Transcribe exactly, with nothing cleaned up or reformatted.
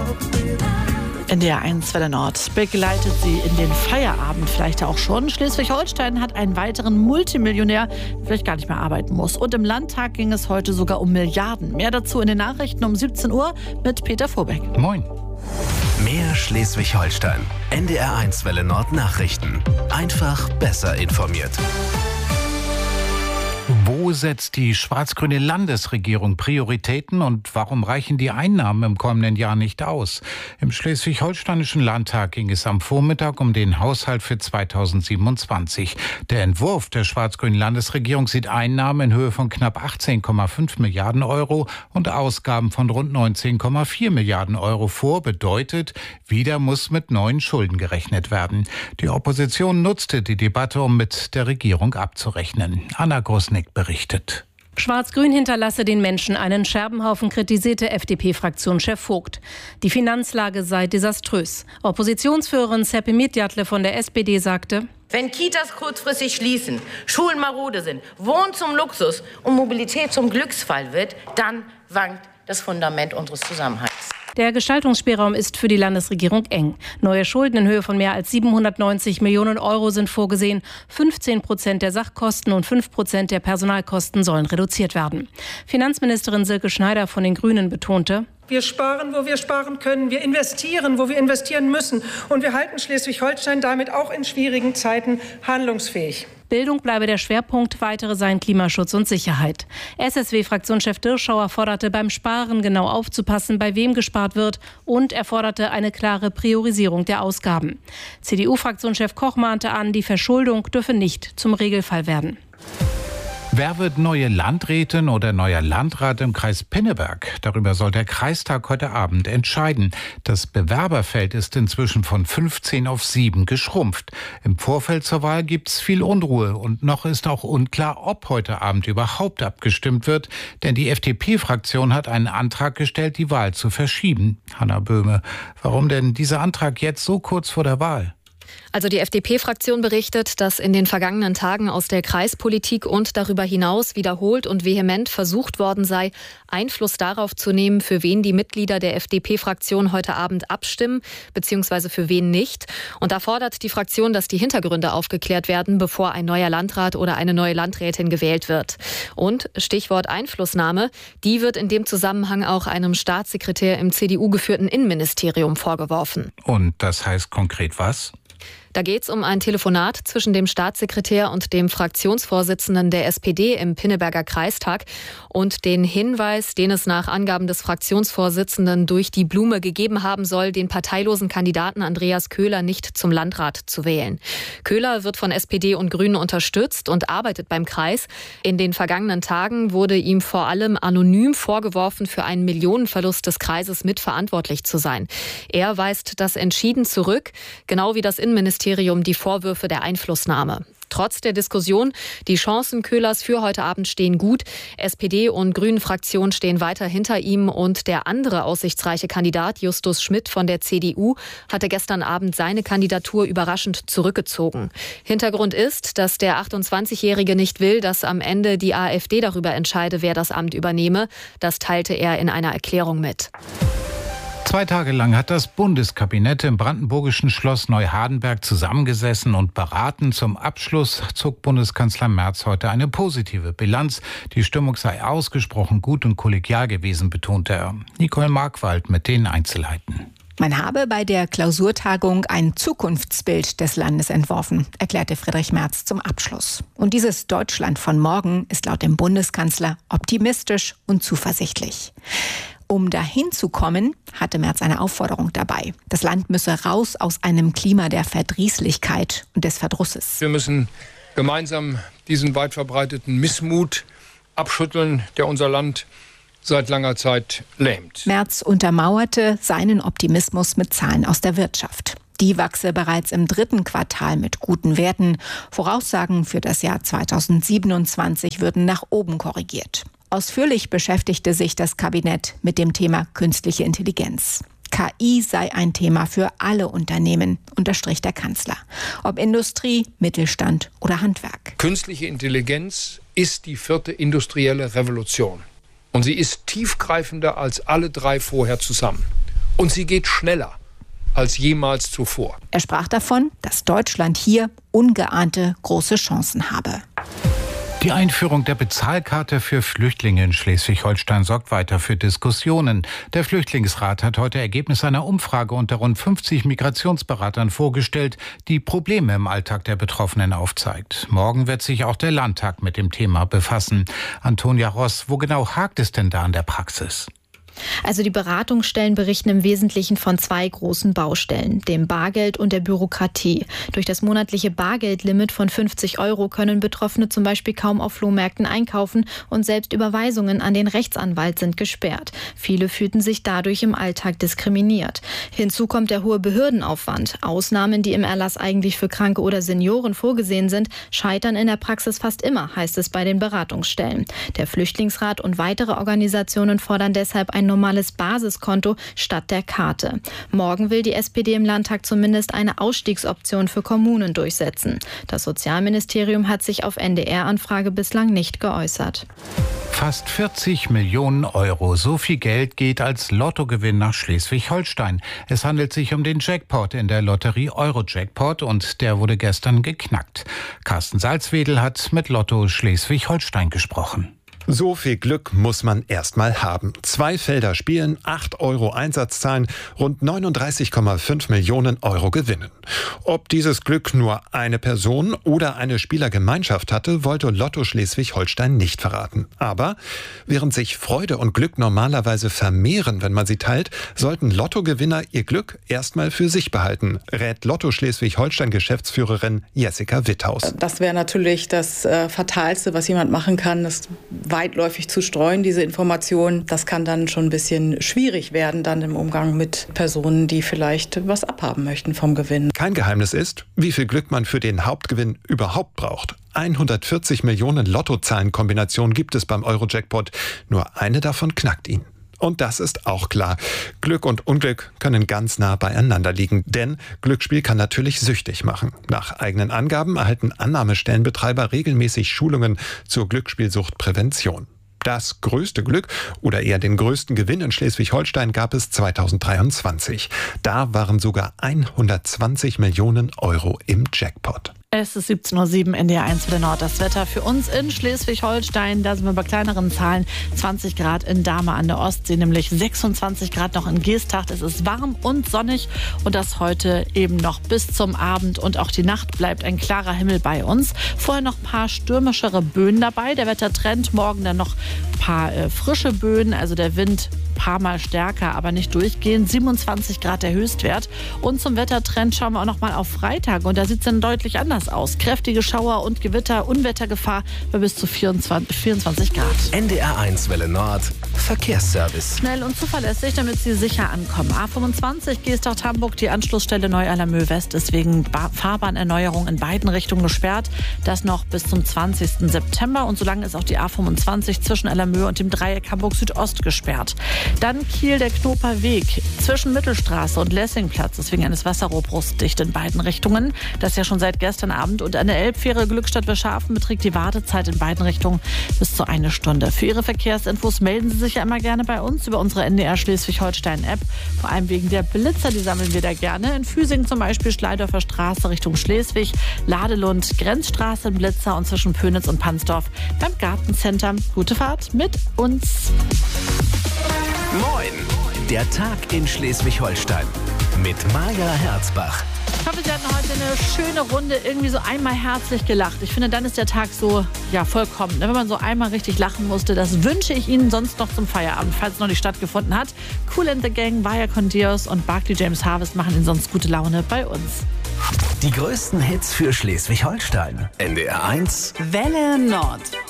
In der eins Welle Nord begleitet sie in den Feierabend vielleicht auch schon. Schleswig-Holstein hat einen weiteren Multimillionär, der vielleicht gar nicht mehr arbeiten muss. Und im Landtag ging es heute sogar um Milliarden. Mehr dazu in den Nachrichten um siebzehn Uhr mit Peter Vorbeck. Moin. Mehr Schleswig-Holstein. N D R eins Welle Nord Nachrichten. Einfach besser informiert. Wo setzt die schwarz-grüne Landesregierung Prioritäten und warum reichen die Einnahmen im kommenden Jahr nicht aus? Im Schleswig-Holsteinischen Landtag ging es am Vormittag um den Haushalt für zweitausendsiebenundzwanzig. Der Entwurf der schwarz-grünen Landesregierung sieht Einnahmen in Höhe von knapp achtzehn Komma fünf Milliarden Euro und Ausgaben von rund neunzehn Komma vier Milliarden Euro vor. Bedeutet, wieder muss mit neuen Schulden gerechnet werden. Die Opposition nutzte die Debatte, um mit der Regierung abzurechnen. Anna Grosnick berichtet. Schwarz-Grün hinterlasse den Menschen einen Scherbenhaufen, kritisierte F D P-Fraktionschef Vogt. Die Finanzlage sei desaströs. Oppositionsführerin Seppi Mitjatle von der S P D sagte: Wenn Kitas kurzfristig schließen, Schulen marode sind, Wohnen zum Luxus und Mobilität zum Glücksfall wird, dann wankt das Fundament unseres Zusammenhalts. Der Gestaltungsspielraum ist für die Landesregierung eng. Neue Schulden in Höhe von mehr als siebenhundertneunzig Millionen Euro sind vorgesehen. fünfzehn Prozent der Sachkosten und fünf Prozent der Personalkosten sollen reduziert werden. Finanzministerin Silke Schneider von den Grünen betonte: Wir sparen, wo wir sparen können. Wir investieren, wo wir investieren müssen. Und wir halten Schleswig-Holstein damit auch in schwierigen Zeiten handlungsfähig. Bildung bleibe der Schwerpunkt, weitere seien Klimaschutz und Sicherheit. S S W-Fraktionschef Dirschauer forderte beim Sparen genau aufzupassen, bei wem gespart wird, und er forderte eine klare Priorisierung der Ausgaben. C D U-Fraktionschef Koch mahnte an, die Verschuldung dürfe nicht zum Regelfall werden. Wer wird neue Landrätin oder neuer Landrat im Kreis Pinneberg? Darüber soll der Kreistag heute Abend entscheiden. Das Bewerberfeld ist inzwischen von fünfzehn auf sieben geschrumpft. Im Vorfeld zur Wahl gibt es viel Unruhe und noch ist auch unklar, ob heute Abend überhaupt abgestimmt wird. Denn die F D P-Fraktion hat einen Antrag gestellt, die Wahl zu verschieben. Hanna Böhme, warum denn dieser Antrag jetzt so kurz vor der Wahl? Also die F D P-Fraktion berichtet, dass in den vergangenen Tagen aus der Kreispolitik und darüber hinaus wiederholt und vehement versucht worden sei, Einfluss darauf zu nehmen, für wen die Mitglieder der F D P-Fraktion heute Abend abstimmen, beziehungsweise für wen nicht. Und da fordert die Fraktion, dass die Hintergründe aufgeklärt werden, bevor ein neuer Landrat oder eine neue Landrätin gewählt wird. Und Stichwort Einflussnahme, die wird in dem Zusammenhang auch einem Staatssekretär im C D U-geführten Innenministerium vorgeworfen. Und das heißt konkret was? Da geht es um ein Telefonat zwischen dem Staatssekretär und dem Fraktionsvorsitzenden der S P D im Pinneberger Kreistag und den Hinweis, den es nach Angaben des Fraktionsvorsitzenden durch die Blume gegeben haben soll, den parteilosen Kandidaten Andreas Köhler nicht zum Landrat zu wählen. Köhler wird von S P D und Grünen unterstützt und arbeitet beim Kreis. In den vergangenen Tagen wurde ihm vor allem anonym vorgeworfen, für einen Millionenverlust des Kreises mitverantwortlich zu sein. Er weist das entschieden zurück, genau wie das Innenministerium die Vorwürfe der Einflussnahme. Trotz der Diskussion, die Chancen Köhlers für heute Abend stehen gut. S P D und Grünen-Fraktion stehen weiter hinter ihm und der andere aussichtsreiche Kandidat, Justus Schmidt von der C D U, hatte gestern Abend seine Kandidatur überraschend zurückgezogen. Hintergrund ist, dass der achtundzwanzigjährige nicht will, dass am Ende die A f D darüber entscheide, wer das Amt übernehme. Das teilte er in einer Erklärung mit. Zwei Tage lang hat das Bundeskabinett im brandenburgischen Schloss Neuhardenberg zusammengesessen und beraten. Zum Abschluss zog Bundeskanzler Merz heute eine positive Bilanz. Die Stimmung sei ausgesprochen gut und kollegial gewesen, betonte er. Nicole Markwald mit den Einzelheiten. Man habe bei der Klausurtagung ein Zukunftsbild des Landes entworfen, erklärte Friedrich Merz zum Abschluss. Und dieses Deutschland von morgen ist laut dem Bundeskanzler optimistisch und zuversichtlich. Um dahin zu kommen, hatte Merz eine Aufforderung dabei. Das Land müsse raus aus einem Klima der Verdrießlichkeit und des Verdrusses. Wir müssen gemeinsam diesen weit verbreiteten Missmut abschütteln, der unser Land seit langer Zeit lähmt. Merz untermauerte seinen Optimismus mit Zahlen aus der Wirtschaft. Die wachse bereits im dritten Quartal mit guten Werten. Voraussagen für das Jahr zweitausendsiebenundzwanzig würden nach oben korrigiert. Ausführlich beschäftigte sich das Kabinett mit dem Thema künstliche Intelligenz. K I sei ein Thema für alle Unternehmen, unterstrich der Kanzler. Ob Industrie, Mittelstand oder Handwerk. Künstliche Intelligenz ist die vierte industrielle Revolution. Und sie ist tiefgreifender als alle drei vorher zusammen. Und sie geht schneller als jemals zuvor. Er sprach davon, dass Deutschland hier ungeahnte große Chancen habe. Die Einführung der Bezahlkarte für Flüchtlinge in Schleswig-Holstein sorgt weiter für Diskussionen. Der Flüchtlingsrat hat heute Ergebnis einer Umfrage unter rund fünfzig Migrationsberatern vorgestellt, die Probleme im Alltag der Betroffenen aufzeigt. Morgen wird sich auch der Landtag mit dem Thema befassen. Antonia Ross, wo genau hakt es denn da in der Praxis? Also die Beratungsstellen berichten im Wesentlichen von zwei großen Baustellen, dem Bargeld und der Bürokratie. Durch das monatliche Bargeldlimit von fünfzig Euro können Betroffene zum Beispiel kaum auf Flohmärkten einkaufen und selbst Überweisungen an den Rechtsanwalt sind gesperrt. Viele fühlten sich dadurch im Alltag diskriminiert. Hinzu kommt der hohe Behördenaufwand. Ausnahmen, die im Erlass eigentlich für Kranke oder Senioren vorgesehen sind, scheitern in der Praxis fast immer, heißt es bei den Beratungsstellen. Der Flüchtlingsrat und weitere Organisationen fordern deshalb ein normales Basiskonto statt der Karte. Morgen will die S P D im Landtag zumindest eine Ausstiegsoption für Kommunen durchsetzen. Das Sozialministerium hat sich auf N D R-Anfrage bislang nicht geäußert. Fast vierzig Millionen Euro. So viel Geld geht als Lottogewinn nach Schleswig-Holstein. Es handelt sich um den Jackpot in der Lotterie Euro-Jackpot und der wurde gestern geknackt. Carsten Salzwedel hat mit Lotto Schleswig-Holstein gesprochen. So viel Glück muss man erstmal haben. Zwei Felder spielen, acht Euro Einsatz zahlen, rund neununddreißig Komma fünf Millionen Euro gewinnen. Ob dieses Glück nur eine Person oder eine Spielergemeinschaft hatte, wollte Lotto Schleswig-Holstein nicht verraten. Aber während sich Freude und Glück normalerweise vermehren, wenn man sie teilt, sollten Lottogewinner ihr Glück erstmal für sich behalten, rät Lotto Schleswig-Holstein-Geschäftsführerin Jessica Witthaus. Das wäre natürlich das äh, Fatalste, was jemand machen kann, das weitläufig zu streuen, diese Informationen. Das kann dann schon ein bisschen schwierig werden, dann im Umgang mit Personen, die vielleicht was abhaben möchten vom Gewinn. Kein Geheimnis ist, wie viel Glück man für den Hauptgewinn überhaupt braucht. hundertvierzig Millionen Lottozahlenkombinationen gibt es beim Euro-Jackpot. Nur eine davon knackt ihn. Und das ist auch klar. Glück und Unglück können ganz nah beieinander liegen, denn Glücksspiel kann natürlich süchtig machen. Nach eigenen Angaben erhalten Annahmestellenbetreiber regelmäßig Schulungen zur Glücksspielsuchtprävention. Das größte Glück oder eher den größten Gewinn in Schleswig-Holstein gab es zweitausenddreiundzwanzig. Da waren sogar hundertzwanzig Millionen Euro im Jackpot. Es ist siebzehn Uhr sieben, N D R eins für den Nord. Das Wetter für uns in Schleswig-Holstein, da sind wir bei kleineren Zahlen. zwanzig Grad in Dahme an der Ostsee, nämlich sechsundzwanzig Grad noch in Geesthacht. Es ist warm und sonnig und das heute eben noch bis zum Abend. Und auch die Nacht bleibt ein klarer Himmel bei uns. Vorher noch ein paar stürmischere Böen dabei. Der Wettertrend, morgen dann noch ein paar äh, frische Böen, also der Wind ein paar Mal stärker, aber nicht durchgehend. siebenundzwanzig Grad der Höchstwert. Und zum Wettertrend schauen wir auch noch mal auf Freitag und da sieht es dann deutlich anders aus. Kräftige Schauer und Gewitter, Unwettergefahr bei bis zu vierundzwanzig, vierundzwanzig Grad. N D R eins Welle Nord, Verkehrsservice. Schnell und zuverlässig, damit Sie sicher ankommen. A fünfundzwanzig Geesthacht-Hamburg, die Anschlussstelle Neu-Alamö West ist wegen ba- Fahrbahnerneuerung in beiden Richtungen gesperrt. Das noch bis zum zwanzigsten September. Und solange ist auch die A fünfundzwanzig zwischen Alamö und dem Dreieck Hamburg Südost gesperrt. Dann Kiel, der Knoper Weg zwischen Mittelstraße und Lessingplatz ist wegen eines Wasserrohrbruchs dicht in beiden Richtungen. Das ist ja schon seit gestern Abend. Und an der Elbfähre Glückstadt-Wilschafen beträgt die Wartezeit in beiden Richtungen bis zu eine Stunde. Für Ihre Verkehrsinfos melden Sie sich ja immer gerne bei uns über unsere N D R Schleswig-Holstein-App. Vor allem wegen der Blitzer, die sammeln wir da gerne. In Füsing zum Beispiel Schleidorfer Straße Richtung Schleswig, Ladelund, Grenzstraße in Blitzer und zwischen Pönitz und Pansdorf beim Gartencenter. Gute Fahrt mit uns. Moin, der Tag in Schleswig-Holstein mit Maja Herzbach. Ich hoffe, Sie hatten heute eine schöne Runde, irgendwie so einmal herzlich gelacht. Ich finde, dann ist der Tag so, ja, vollkommen. Wenn man so einmal richtig lachen musste, das wünsche ich Ihnen sonst noch zum Feierabend, falls es noch nicht stattgefunden hat. Kool and the Gang, Vaya con Dios und Barclay James Harvest machen Ihnen sonst gute Laune bei uns. Die größten Hits für Schleswig-Holstein. N D R eins Welle Nord.